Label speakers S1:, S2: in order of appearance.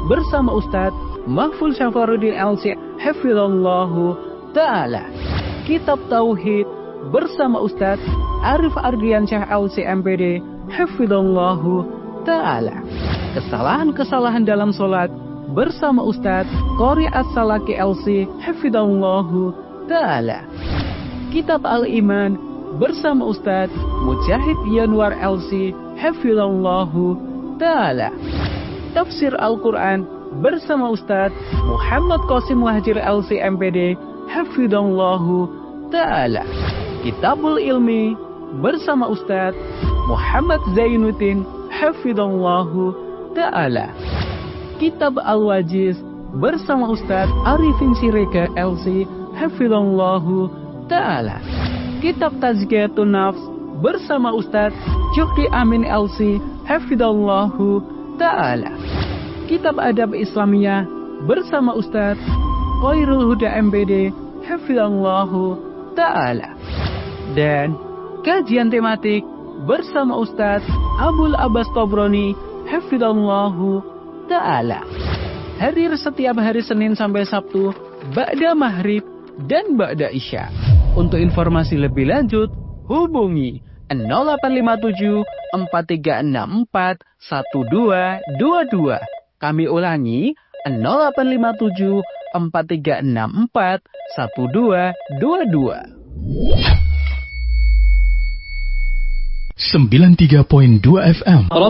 S1: bersama Ustadz Mahfuz Syafaruddin LC Hafizallahu Ta'ala. Kitab Tauhid bersama Ustadz Arif Ardiansyah LC MPD Hafizallahu Ta'ala. Kesalahan-kesalahan dalam sholat bersama Ustadz Qori As-Salaki LC Hafizallahu Ta'ala. Kitab Al-Iman bersama Ustadz Mujahid Yanwar LC Hafizallahu Ta'ala. Tafsir Al-Quran bersama Ustadz Muhammad Qasim Muhajir LC MPD Hafizallahu Ta'ala. Kitabul Ilmi bersama Ustadz Muhammad Zainuddin Hafizallahu Ta'ala. Kitab Al-Wajiz bersama Ustadz Arifin Sirega LC Hafizallahu Ta'ala. Kitab Tazkiyatun Nafs bersama Ustadz Juhdi Amin LC Hafizallahu Ta'ala. Kitab Adab Islamiyah bersama Ustadz Khairul Huda MPD Hafizallahu Ta'ala. Dan kajian tematik bersama Ustadz Abul Abbas Tobroni Hafizallahu Ta'ala. Hadir setiap hari Senin sampai Sabtu ba'da maghrib dan ba'da isya. Untuk informasi lebih lanjut, hubungi 0857 4364 1222. Kami ulangi 0857 4364 1222.
S2: 93.2 FM